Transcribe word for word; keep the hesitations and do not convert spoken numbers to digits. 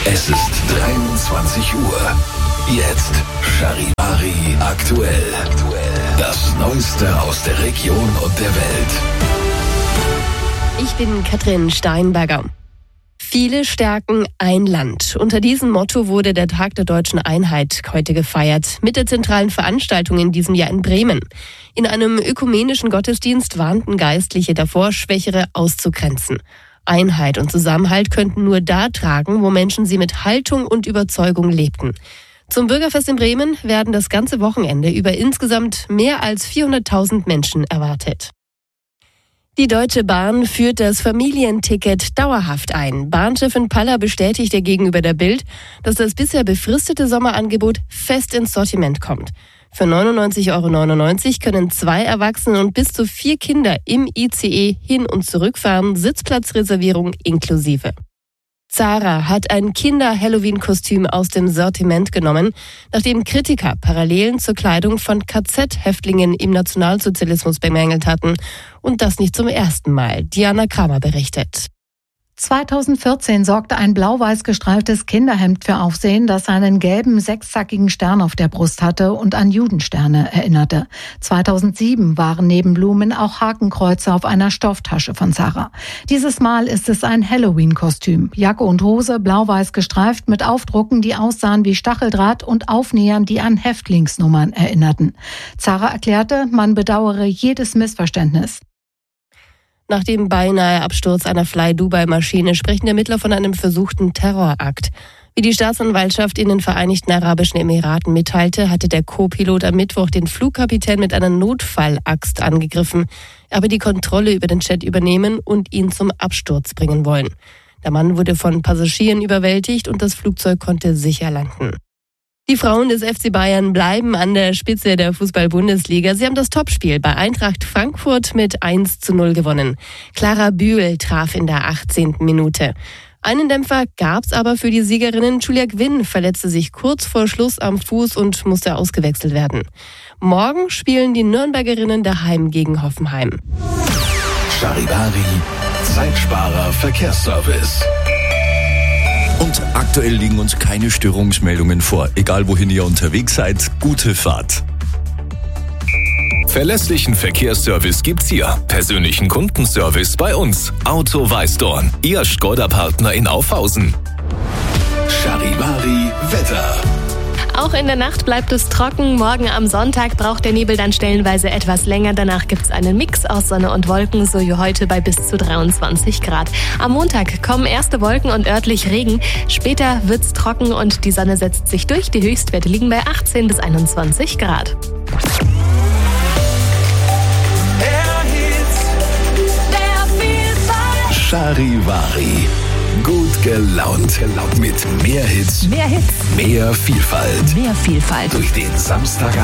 Es ist dreiundzwanzig Uhr. Jetzt Charivari aktuell. Das Neueste aus der Region und der Welt. Ich bin Katrin Steinberger. Viele stärken ein Land. Unter diesem Motto wurde der Tag der Deutschen Einheit heute gefeiert, mit der zentralen Veranstaltung in diesem Jahr in Bremen. In einem ökumenischen Gottesdienst warnten Geistliche davor, Schwächere auszugrenzen. Einheit und Zusammenhalt könnten nur da tragen, wo Menschen sie mit Haltung und Überzeugung lebten. Zum Bürgerfest in Bremen werden das ganze Wochenende über insgesamt mehr als vierhunderttausend Menschen erwartet. Die Deutsche Bahn führt das Familienticket dauerhaft ein. Bahnchefin Paller bestätigte gegenüber der Bild, dass das bisher befristete Sommerangebot fest ins Sortiment kommt. Für neunundneunzig Euro neunundneunzig können zwei Erwachsene und bis zu vier Kinder im I C E hin- und zurückfahren, Sitzplatzreservierung inklusive. Zara hat ein Kinder-Halloween-Kostüm aus dem Sortiment genommen, nachdem Kritiker Parallelen zur Kleidung von K Z-Häftlingen im Nationalsozialismus bemängelt hatten. Und das nicht zum ersten Mal. Diana Kramer berichtet. zweitausendvierzehn sorgte ein blau-weiß gestreiftes Kinderhemd für Aufsehen, das einen gelben sechszackigen Stern auf der Brust hatte und an Judensterne erinnerte. zweitausendsieben waren neben Blumen auch Hakenkreuze auf einer Stofftasche von Zara. Dieses Mal ist es ein Halloween-Kostüm. Jacke und Hose blau-weiß gestreift mit Aufdrucken, die aussahen wie Stacheldraht und Aufnähern, die an Häftlingsnummern erinnerten. Zara erklärte, man bedauere jedes Missverständnis. Nach dem beinahe Absturz einer Fly-Dubai-Maschine sprechen Ermittler von einem versuchten Terrorakt. Wie die Staatsanwaltschaft in den Vereinigten Arabischen Emiraten mitteilte, hatte der Co-Pilot am Mittwoch den Flugkapitän mit einer Notfallaxt angegriffen. Er habe die Kontrolle über den Jet übernehmen und ihn zum Absturz bringen wollen. Der Mann wurde von Passagieren überwältigt und das Flugzeug konnte sicher landen. Die Frauen des F C Bayern bleiben an der Spitze der Fußball-Bundesliga. Sie haben das Topspiel bei Eintracht Frankfurt mit eins zu null gewonnen. Clara Bühl traf in der achtzehnten Minute. Einen Dämpfer gab's aber für die Siegerinnen. Julia Gwynn verletzte sich kurz vor Schluss am Fuß und musste ausgewechselt werden. Morgen spielen die Nürnbergerinnen daheim gegen Hoffenheim. Charivari, Zeitsparer Verkehrsservice. Und aktuell liegen uns keine Störungsmeldungen vor. Egal wohin ihr unterwegs seid, gute Fahrt. Verlässlichen Verkehrsservice gibt's hier. Persönlichen Kundenservice bei uns. Auto Weißdorn, Ihr Skoda-Partner in Aufhausen. Charivari Wetter. Auch in der Nacht bleibt es trocken. Morgen am Sonntag braucht der Nebel dann stellenweise etwas länger. Danach gibt es einen Mix aus Sonne und Wolken, so wie heute bei bis zu dreiundzwanzig Grad. Am Montag kommen erste Wolken und örtlich Regen. Später wird's trocken und die Sonne setzt sich durch. Die Höchstwerte liegen bei achtzehn bis einundzwanzig Grad. Charivari. Gut gelaunt. Mit mehr Hits. Mehr Hits. Mehr Vielfalt. Mehr Vielfalt. Durch den Samstagabend.